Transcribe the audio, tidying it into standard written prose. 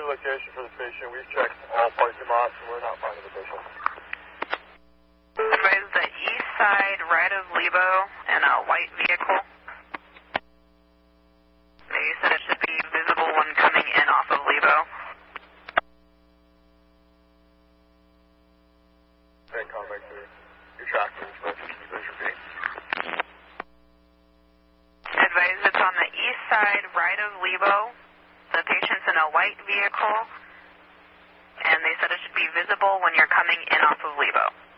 location for the patient. We've checked all parking lots and we're not finding the patient. Advise the east side right of Lebo in a white vehicle. They said it should be visible when coming in off of Lebo. Thank contact to your tracking inspection. Advise it's on the east side right of Lebo. The patient's in a white vehicle, and they said it should be visible when you're coming in off of Lebo.